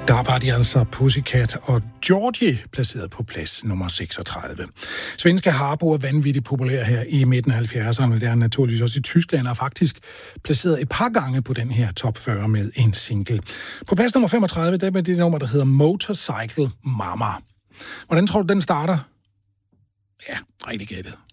Der var de altså Pussycat og Georgie placeret på plads nummer 36. Svenske Harbo er vanvittigt populær her i midten af 70'erne. Det er naturligvis også i Tyskland og faktisk placeret et par gange på den her top 40 med en single. På plads nummer 35, der er det nummer, der hedder Motorcycle Mama. Hvordan tror du, den starter? Ja, rigtig gættet.